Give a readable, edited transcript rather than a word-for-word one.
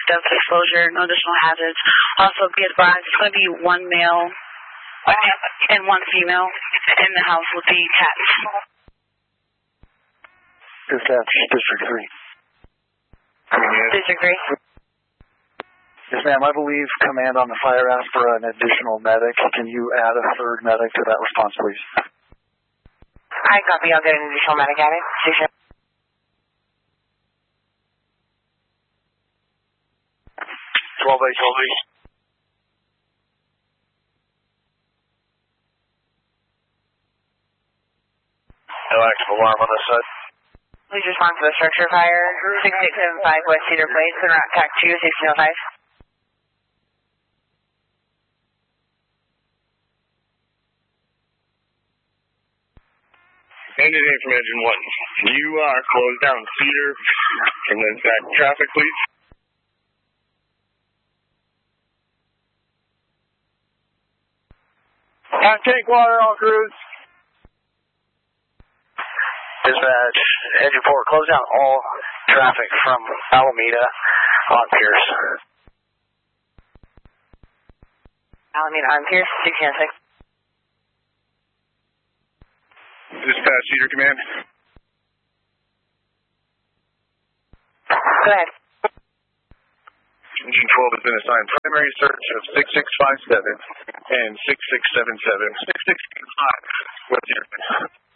depth exposure, no additional hazards. Also, be advised, it's going to be one male and one female in the house with the cats. Dispatch, District 3. District 3. Yes, ma'am. I believe command on the fire asked for an additional medic. Can you add a third medic to that response, please? I copy. I'll get an additional medic added. 12 8, 12 8. No active alarm on this side. Please respond to the structure fire. 6875 West Cedar Place, and route TAC 2, 1605. Engine from engine 1. You are closed down Cedar from the back traffic, please. Take water, all crews. Dispatch, engine 4, close down all traffic from Alameda on Pierce. Alameda on Pierce, 1606. Dispatch, Cedar Command. Go ahead. Engine 12 has been assigned primary search of 6657 and 6677. 6665 West Cedar.